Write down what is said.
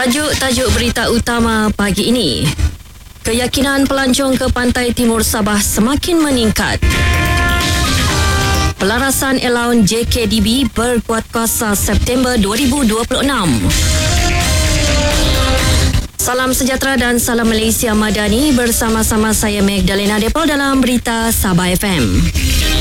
Tajuk berita utama pagi ini. Keyakinan pelancong ke pantai timur Sabah semakin meningkat. Pelarasan Allowance JKDB berkuat kuasa September 2026. Salam sejahtera dan salam Malaysia Madani, bersama-sama saya Magdalena Depol dalam berita Sabah FM.